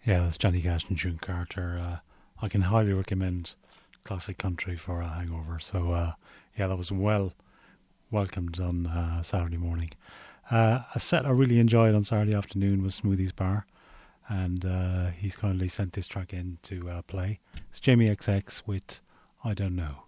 Yeah, that's Johnny Cash and June Carter. I can highly recommend classic country for a hangover. So, yeah, that was well welcomed on Saturday morning. A set I really enjoyed on Saturday afternoon was Smoothie's Bar, and he's kindly sent this track in to play. It's Jamie XX with I Don't Know.